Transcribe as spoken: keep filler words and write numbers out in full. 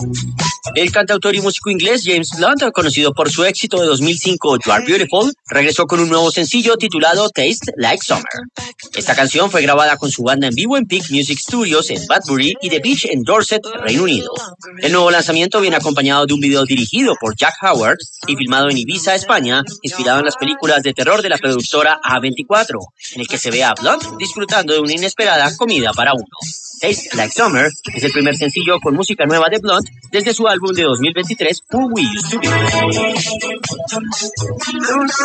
El cantautor y músico inglés James Blunt, conocido por su éxito de dos mil cinco You Are Beautiful, regresó con un nuevo sencillo titulado Taste Like Summer. Esta canción fue grabada con su banda en vivo en Peak Music Studios en Badbury y The Beach en Dorset, Reino Unido. El nuevo lanzamiento viene acompañado de un video dirigido por Jack Howard y filmado en Ibiza, España, inspirado en las películas de terror de la productora A veinticuatro, en el que se ve a Blunt disfrutando de una inesperada comida para uno. Taste Like Summer es el primer sencillo con música nueva de Blunt desde su álbum de dos mil veintitrés Who We Used to Be.